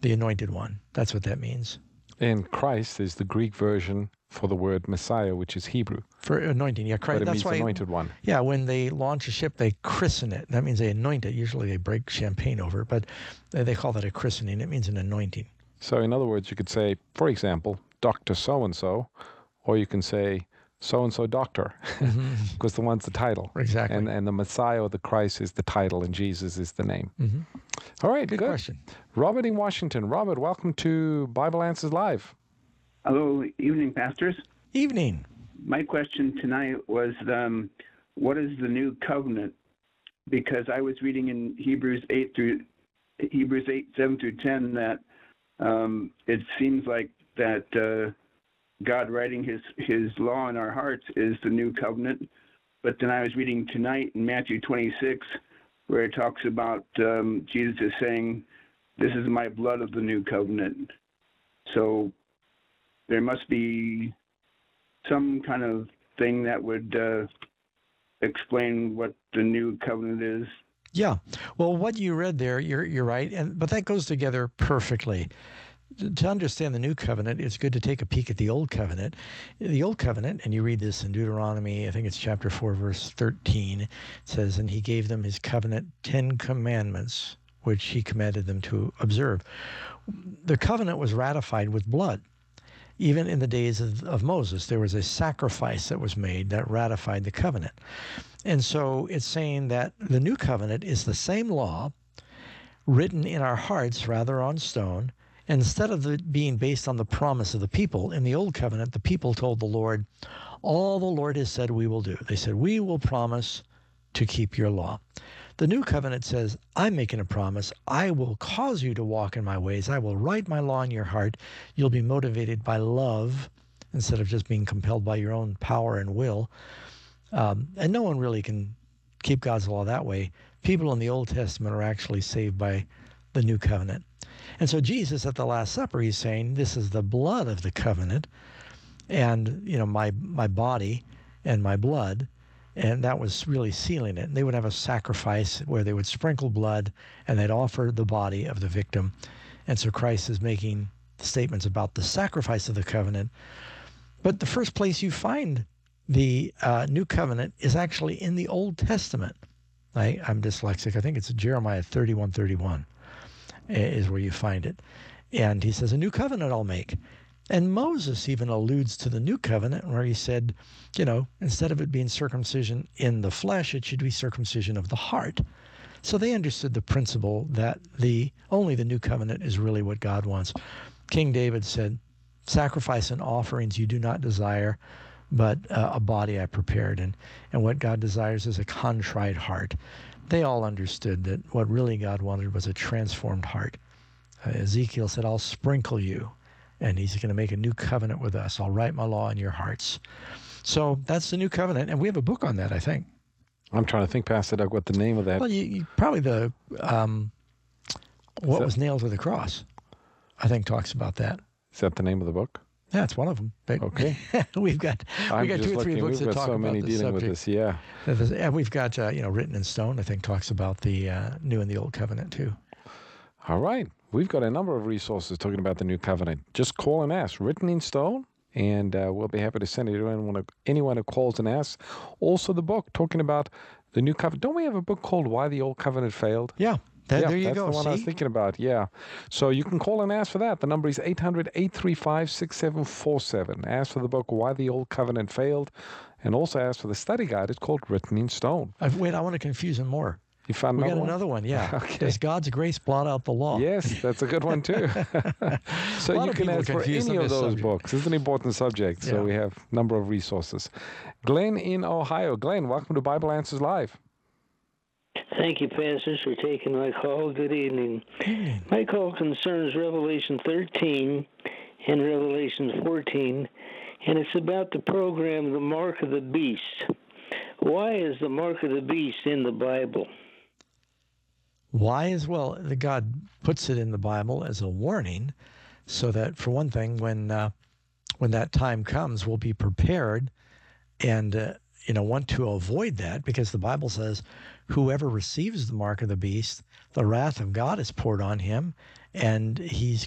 The anointed one. That's what that means. And Christ is the Greek version for the word Messiah, which is Hebrew. For anointing, yeah, Christ. But it That's means why, anointed one. Yeah, when they launch a ship, they christen it. That means they anoint it. Usually they break champagne over it, but they call that a christening. It means an anointing. So in other words, you could say, for example, Dr. So-and-so, or you can say so-and-so doctor, because the one's the title. Exactly. And the Messiah or the Christ is the title, and Jesus is the name. All right, Good question. Robert in Washington. Robert, welcome to Bible Answers Live. Hello, evening, pastors. Evening. My question tonight was, what is the new covenant? Because I was reading in Hebrews 8, 7 through 10, that it seems like that God writing his law in our hearts is the new covenant. But then I was reading tonight in Matthew 26, where it talks about Jesus is saying, "This is my blood of the new covenant." So there must be some kind of thing that would explain what the new covenant is. Yeah. Well, what you read there, you're right, but that goes together perfectly. To understand the new covenant, it's good to take a peek at the old covenant. The old covenant, and you read this in Deuteronomy, I think it's chapter 4, verse 13, it says, "And he gave them his covenant 10 commandments, which he commanded them to observe." The covenant was ratified with blood. Even in the days of Moses, there was a sacrifice that was made that ratified the covenant. And so it's saying that the new covenant is the same law written in our hearts rather on stone. Instead of it being based on the promise of the people, in the old covenant, the people told the Lord, all the Lord has said we will do. They said, we will promise to keep your law. The new covenant says, I'm making a promise. I will cause you to walk in my ways. I will write my law in your heart. You'll be motivated by love instead of just being compelled by your own power and will. And no one really can keep God's law that way. People in the Old Testament are actually saved by the new covenant. And so Jesus at the Last Supper, he's saying, this is the blood of the covenant and, my body and my blood. And that was really sealing it. And they would have a sacrifice where they would sprinkle blood and they'd offer the body of the victim. And so Christ is making statements about the sacrifice of the covenant. But the first place you find the new covenant is actually in the Old Testament. I'm dyslexic. I think it's Jeremiah 31:31 is where you find it. And he says, a new covenant I'll make. And Moses even alludes to the new covenant where he said, instead of it being circumcision in the flesh, it should be circumcision of the heart. So they understood the principle that only the new covenant is really what God wants. King David said, sacrifice and offerings you do not desire, but a body I prepared. And what God desires is a contrite heart. They all understood that what really God wanted was a transformed heart. Ezekiel said, I'll sprinkle you, and he's going to make a new covenant with us. I'll write my law in your hearts. So that's the new covenant, and we have a book on that, I think. I'm trying to think, Pastor Doug, what the name of that. Well, you probably what was nailed to the cross, I think talks about that. Is that the name of the book? Yeah, it's one of them. Okay. We've got 2 or 3 books that talk so many about this dealing subject. with this, yeah. And we've got, Written in Stone, I think, talks about the New and the Old Covenant, too. All right. We've got a number of resources talking about the New Covenant. Just call and ask. Written in Stone, and we'll be happy to send it to anyone who calls and asks. Also, the book talking about the New Covenant. Don't we have a book called Why the Old Covenant Failed? Yeah. There you that's go. The one I was thinking about, yeah. So you can call and ask for that. The number is 800-835-6747. Ask for the book, Why the Old Covenant Failed, and also ask for the study guide. It's called Written in Stone. Wait, I want to confuse him more. You found another one? We got another one, yeah. Okay. Does God's grace blot out the law? Yes, that's a good one, too. So you can ask for any of those books. It's an important subject, so we have a number of resources. Glenn in Ohio. Glenn, welcome to Bible Answers Live. Thank you, pastors, for taking my call. Good evening. My call concerns Revelation 13 and Revelation 14, and it's about the program, The Mark of the Beast. Why is the Mark of the Beast in the Bible? Why is, God puts it in the Bible as a warning so that, for one thing, when that time comes, we'll be prepared and want to avoid that, because the Bible says whoever receives the mark of the beast, the wrath of God is poured on him, and he's